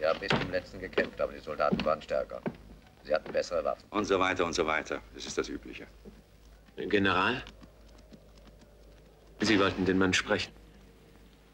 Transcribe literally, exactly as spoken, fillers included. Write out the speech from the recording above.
Sie haben bis zum letzten gekämpft, aber die Soldaten waren stärker. Sie hatten bessere Waffen. Und so weiter und so weiter. Das ist das Übliche. General? Sie wollten den Mann sprechen.